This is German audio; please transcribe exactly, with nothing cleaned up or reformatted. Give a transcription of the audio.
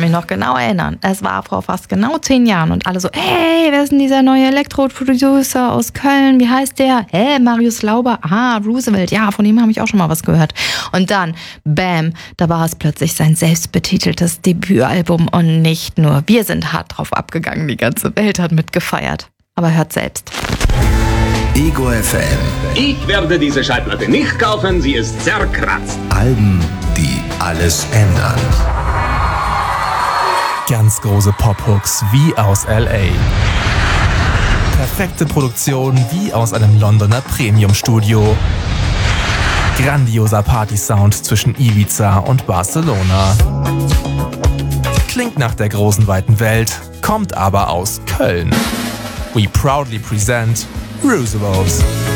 mich noch genau erinnern. Es war vor fast genau zehn Jahren und alle so, hey, wer ist denn dieser neue Elektro-Producer aus Köln? Wie heißt der? Hä, Marius Lauber? Ah, Roosevelt. Ja, von ihm habe ich auch schon mal was gehört. Und dann, bam, da war es plötzlich sein selbstbetiteltes Debütalbum und nicht nur. Wir sind hart drauf abgegangen, die ganze Welt hat mitgefeiert. Aber hört selbst. Ego F M. Ich werde diese Schallplatte nicht kaufen, sie ist zerkratzt. Alben, die alles ändern. Ganz große Pop-Hooks wie aus L A. Perfekte Produktion wie aus einem Londoner Premium-Studio. Grandioser Party-Sound zwischen Ibiza und Barcelona. Klingt nach der großen weiten Welt, kommt aber aus Köln. We proudly present Roosevelt.